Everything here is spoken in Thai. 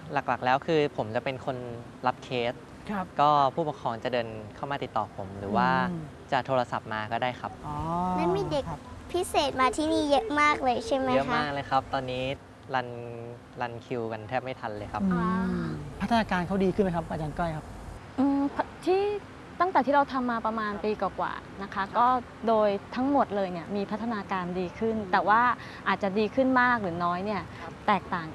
หลักๆแล้วคือผมจะเป็นคนรับเคสครับก็ผู้ปกครองจะเดินเข้ามาติดต่อผมหรือว่าอืมจะโทรศัพท์มาก็ได้ครับอ๋อนั้นมีเด็กครับพิเศษมาที่นี่เยอะมากเลยใช่ไหมเยอะคะมากเลยครับ ตอนนี้รันรันคิวกันแทบไม่ทันเลยครับอือ๋อมพัฒนาการเขาดีขึ้นไหมครับอาจารย์ก้อยครับที่ตั้งแต่ที่เราทำมาประมาณปีกว่าๆนะคะก็โดยทั้งหมดเลยเนี่ยมีพัฒนาการดีขึ้น แต่ว่าอาจจะดีขึ้นมากหรือน้อยเนี่ยแตกต่าง